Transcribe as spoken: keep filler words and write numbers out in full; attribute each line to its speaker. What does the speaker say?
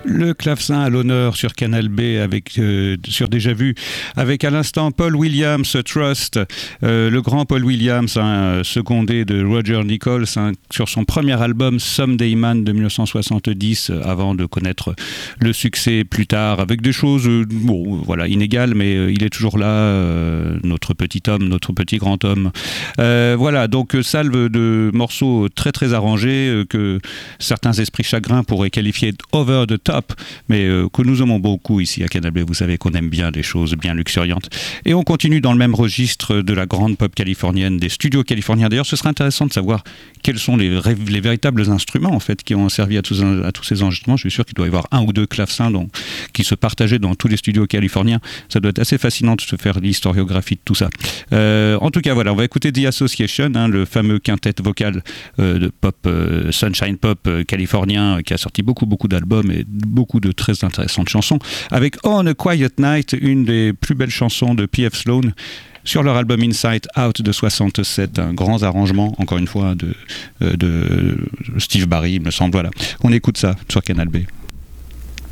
Speaker 1: Le clavecin à l'honneur sur Canal B, avec, euh, sur Déjà Vu, avec à l'instant Paul Williams, Trust, euh, le grand Paul Williams, hein, secondé de Roger Nichols, hein, sur son premier album Someday Man de dix-neuf cent soixante-dix, euh, avant de connaître le succès plus tard, avec des choses, euh, bon, voilà, inégales, mais euh, il est toujours là, euh, notre petit homme, notre petit grand homme. Euh, voilà, donc salve de morceaux très très arrangés, euh, que certains esprits chagrins pourraient qualifier over the top, mais euh, que nous aimons beaucoup ici à Canal B. Vous savez qu'on aime bien des choses bien luxuriantes. Et on continue dans le même registre de la grande pop californienne, des studios californiens. D'ailleurs, ce serait intéressant de savoir quels sont les, les véritables instruments en fait qui ont servi à tous, à tous ces enregistrements. Je suis sûr qu'il doit y avoir un ou deux clavecins donc, qui se partageaient dans tous les studios californiens. Ça doit être assez fascinant de se faire l'historiographie de tout ça. Euh, en tout cas, voilà, on va écouter The Association, hein, le fameux quintet vocal euh, de pop, euh, sunshine pop euh, californien, euh, qui a sorti beaucoup beaucoup d'albums et beaucoup de très intéressantes chansons, avec On a Quiet Night, une des plus belles chansons de P F Sloan, sur leur album Inside Out de soixante-sept, un grand arrangement, encore une fois, de, de Steve Barry, il me semble. Voilà. On écoute ça sur Canal B.